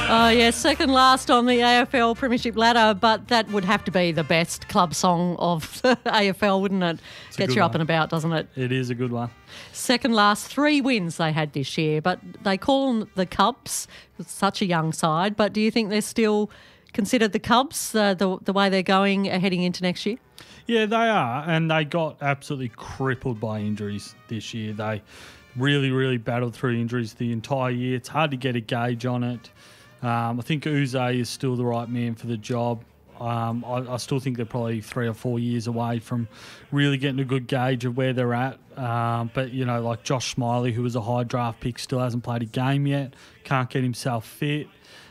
Oh, yeah, second last on the AFL Premiership ladder, but that would have to be the best club song of the AFL, wouldn't it? Gets you up and about, doesn't it? It is a good one. Second last, 3 wins they had this year, but they call them the Cubs. It's such a young side, but do you think they're still considered the Cubs, the way they're going heading into next year? Yeah, they are, and they got absolutely crippled by injuries this year. They really, really battled through injuries the entire year. It's hard to get a gauge on it. I think Uze is still the right man for the job. I still think they're probably 3 or 4 years away from really getting a good gauge of where they're at. But, you know, like Josh Smiley, who was a high draft pick, still hasn't played a game yet, can't get himself fit.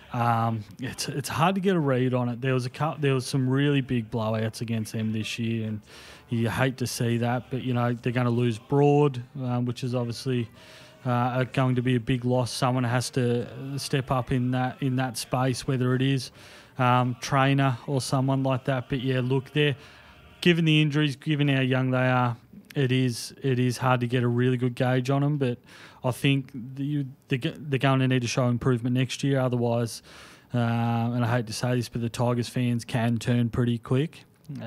It's hard to get a read on it. There was some really big blowouts against them this year, and you hate to see that. But, you know, they're going to lose Broad, which is obviously going to be a big loss. Someone has to step up in that space, whether it is Trainer or someone like that. But yeah, look, given the injuries, given how young they are, it is hard to get a really good gauge on them. But I think they're going to need to show improvement next year. Otherwise, and I hate to say this, but the Tigers fans can turn pretty quick.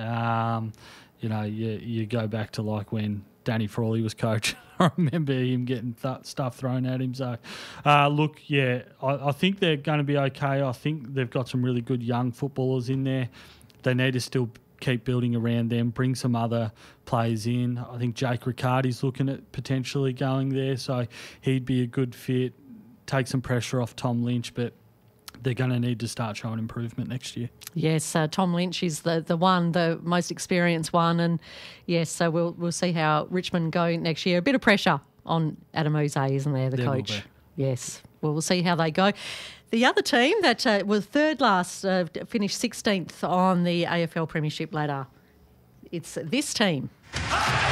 You know, you go back to like when Danny Frawley was coach. I remember him getting stuff thrown at him. So, look, yeah, I think they're going to be okay. I think they've got some really good young footballers in there. They need to still keep building around them, bring some other players in. I think Jake Riccardi's looking at potentially going there, so he'd be a good fit, take some pressure off Tom Lynch, but they're going to need to start showing improvement next year. Yes, Tom Lynch is the most experienced one, and yes, so we'll see how Richmond go next year. A bit of pressure on Adam Uze, isn't there, the coach? Yes, well, we'll see how they go. The other team that was third last finished 16th on the AFL Premiership ladder. It's this team.